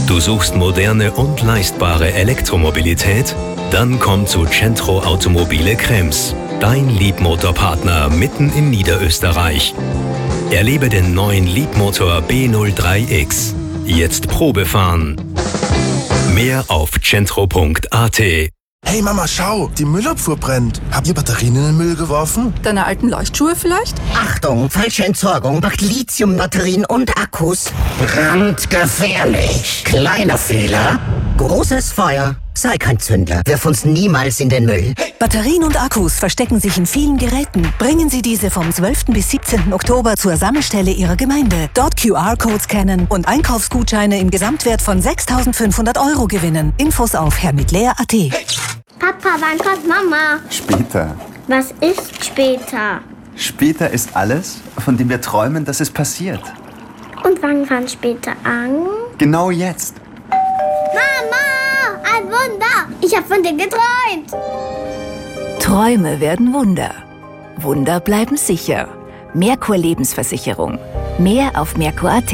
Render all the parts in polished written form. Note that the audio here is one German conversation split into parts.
Du suchst moderne und leistbare Elektromobilität? Dann komm zu Centro Automobile Krems, dein Leapmotor-Partner mitten in Niederösterreich. Erlebe den neuen Leapmotor B03X. Jetzt Probe fahren. Mehr auf centro.at. Hey Mama, schau, die Müllabfuhr brennt. Habt ihr Batterien in den Müll geworfen? Deine alten Leuchtschuhe vielleicht? Achtung, falsche Entsorgung macht Lithiumbatterien und Akkus brandgefährlich. Kleiner Fehler, großes Feuer. Sei kein Zündler, wirf uns niemals in den Müll. Batterien und Akkus verstecken sich in vielen Geräten. Bringen Sie diese vom 12. bis 17. Oktober zur Sammelstelle Ihrer Gemeinde. Dort QR-Codes scannen und Einkaufsgutscheine im Gesamtwert von 6.500 € gewinnen. Infos auf herrmitleer.at. Papa, wann kommt Mama? Später. Was ist später? Später ist alles, von dem wir träumen, dass es passiert. Und wann fängt später an? Genau jetzt. Mama, ein Wunder! Ich habe von dir geträumt. Träume werden Wunder. Wunder bleiben sicher. Merkur Lebensversicherung. Mehr auf merkur.at.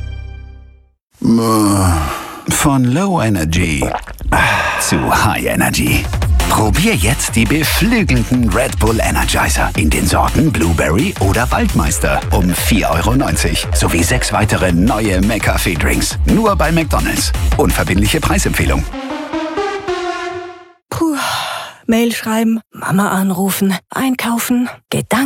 Von Low Energy zu High Energy. Probier jetzt die beflügelnden Red Bull Energizer in den Sorten Blueberry oder Waldmeister um 4,90 € sowie 6 weitere neue McCafé-Drinks. Nur bei McDonald's. Unverbindliche Preisempfehlung. Mail schreiben, Mama anrufen, einkaufen, Gedanken.